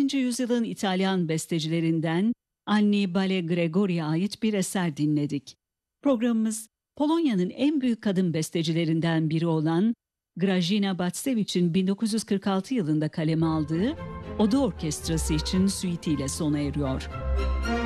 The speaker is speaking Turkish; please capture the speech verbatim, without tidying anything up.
yedinci yüzyılın İtalyan bestecilerinden Anni Bale Gregori'ye ait bir eser dinledik. Programımız Polonya'nın en büyük kadın bestecilerinden biri olan Grażyna Bacewicz'in bin dokuz yüz kırk altı yılında kaleme aldığı Oda Orkestrası için suite ile sona eriyor.